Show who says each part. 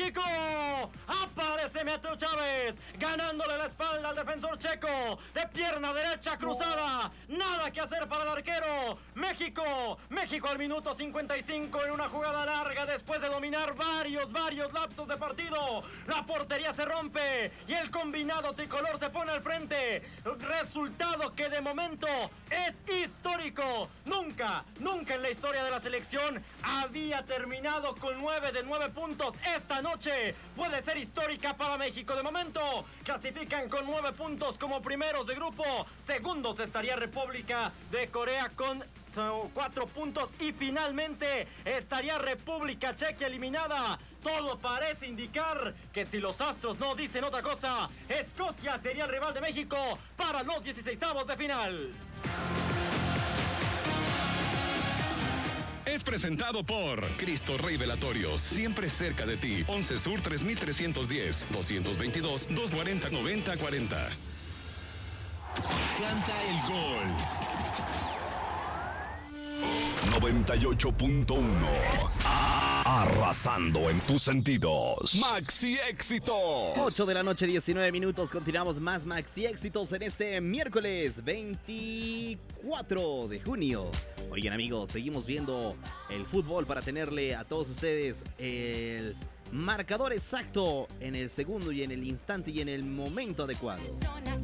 Speaker 1: México. Aparece Mateo Chávez, ganándole la espalda al defensor checo, de pierna derecha cruzada. Nada que hacer para el arquero. México al minuto 55 en una jugada larga después de dominar varios lapsos de partido. La portería se rompe y el combinado tricolor se pone al frente. Resultado que de momento es histórico. Nunca en la historia de la selección había terminado con 9 de 9 puntos. Esta noche puede ser histórica para México. De momento clasifican con 9 puntos como primeros de grupo. Segundos estaría República de Corea con 4 puntos y finalmente estaría República Checa eliminada. Todo parece indicar que si los astros no dicen otra cosa, Escocia sería el rival de México para los 16avos de final.
Speaker 2: Es presentado por Cristo Rey Velatorios, siempre cerca de ti. 11 Sur 3310, 222-240-9040.
Speaker 3: Canta el gol.
Speaker 4: 98.1. Arrasando en tus sentidos. Maxi Éxito.
Speaker 5: 8 de la noche, 19 minutos. Continuamos más Maxi Éxitos en este miércoles 24 de junio. Oigan, amigos, seguimos viendo el fútbol para tenerle a todos ustedes el marcador exacto en el segundo y en el instante y en el momento adecuado.